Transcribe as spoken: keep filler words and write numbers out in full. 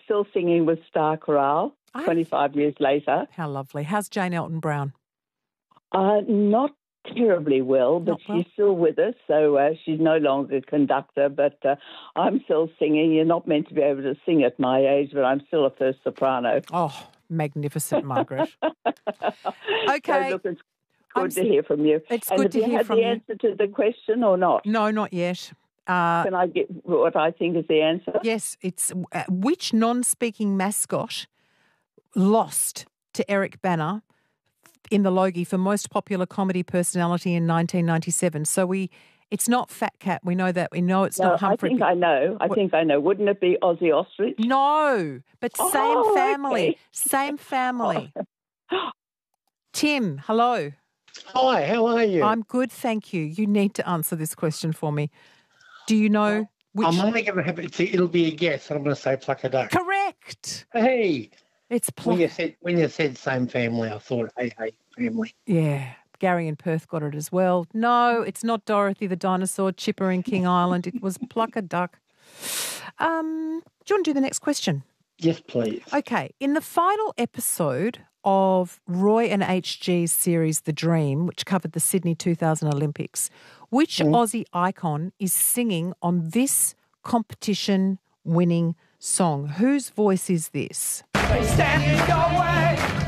still singing with Star Chorale I- twenty-five years later. How lovely. How's Jane Elton Brown? Uh, not terribly well, but Not well? she's still with us, so uh, she's no longer a conductor, but uh, I'm still singing. You're not meant to be able to sing at my age, but I'm still a first soprano. Oh, magnificent, Margaret. Okay. So, look, it's I'm good s- to hear from you. It's and good have to you hear had from the you. answer to the question or not? No, not yet. Uh, Can I get what I think is the answer? yes, it's uh, which non-speaking mascot lost to Eric Bana in the Logie for most popular comedy personality in nineteen ninety-seven? So we, it's not Fat Cat. We know that. We know it's No, not I Humphrey. think I know. I What- think I know. Wouldn't it be Aussie Ostrich? No, but same Oh, family. okay. Same family. Tim, hello. Hi, how are you? I'm good, thank you. You need to answer this question for me. Do you know which? I'm only going to have it. It'll be a guess, and I'm going to say Pluck a Duck. Correct. Hey, It's when Pluck. you said when you said same family, I thought, hey, hey, family. Yeah. Gary in Perth got it as well. No, it's not Dorothy the dinosaur, Chipper in King Island. It was Pluck a Duck. Um, do you want to do the next question? Yes, please. Okay. In the final episode of Roy and H G's series The Dream, which covered the Sydney two thousand Olympics, which Aussie icon is singing on this competition-winning song? Whose voice is this? Stand in your way.